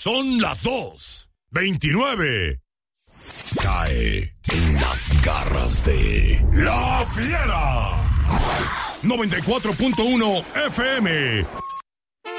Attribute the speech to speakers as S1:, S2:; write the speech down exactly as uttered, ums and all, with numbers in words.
S1: Son las dos veintinueve. Cae en las garras de La Fiera. noventa y cuatro punto uno F M.